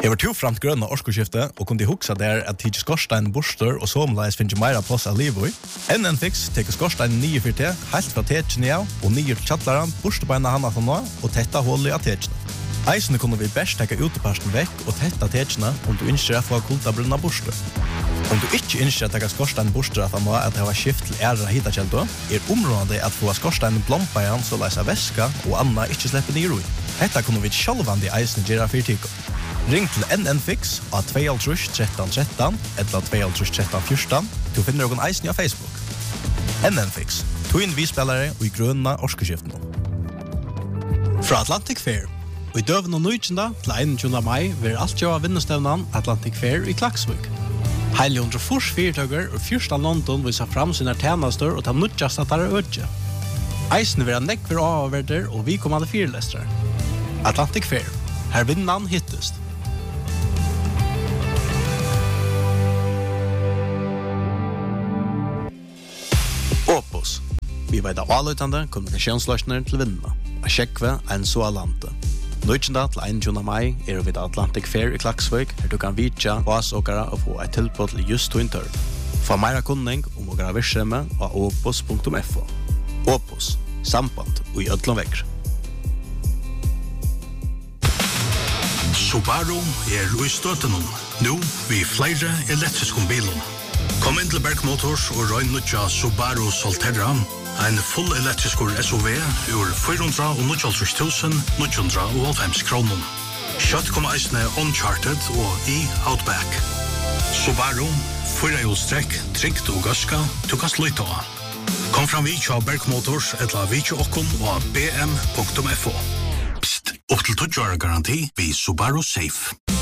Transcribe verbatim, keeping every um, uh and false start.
Jeg var toframt grønne årskoskifte og kunne huksa der at tidsi skorstein borster og somleis finnes meira plass av livet i. N N Fix teker skorstein nye for te, helt fra tekene av og nye til kjattlaran, borstebeina handa fra nå og tetta hullet av tekene. Eisene kunne vi best teka uteparsten vekk og tetta tekene om du ønsker å få kultabrunna borster. Om du ikke ønsker å teka skorstein borster at han må at det var skift til ære hitakjelto, er området at få skorstein blompa igjen så leis av væska og anna ikke slipper nye roi. Dette kunne vi sjálvandi eisene gjøre for tiko. Ring til N N Fix av två tre tre tre tre eller två tre tre tre fjorton. Du finner noen eisen av Facebook. N N Fix, to inn vi-spillere og i grønne årskeskiften. Fra Atlantic Fair. Og i døven og nøytjenda til einogtjúgunda mai vil alt jo av vinnestevnan Atlantic Fair i Klaksvik. Heile hundre fors fyrtøkker og fyrsta London viser fram sine tjenester og ta nødjast at det er ødje. Eisen vil ha nekver avverder og vi kommande fyrlestere. Atlantic Fair. Her vinnan hittest. Opus. Vi vet av avløytende kommunikasjonsløsninger til vinnene. A sjekve en så alante. Nøytjenda til einogtjúgunda mai er vi Atlantic Fair i Klaksvik, her du kan vitja vasåkere og få et tilbud til just to intør. Få meira kunning om åkere virksomhe av opus punktum f o. Opus. Samband og i ødlom vekk. Subaru er i støtenen. Nå vi flere elektriske biler. Kom inn til Berg Motors og røy nødja Subaru Solterra, en full elektrisk S U V ur fire hundre og nittiåtte tusen ni hundre og halvfems kroner. Kjøtt kommer eisene Uncharted og i Outback. Subaru, firehjulstrekk, trygt og gaska, du kan slutte av. Kom fram vi til Berg Motors eller vi til okkon og b m punktum f o. Psst, opp til tolv år garanti vi Subaru Safe.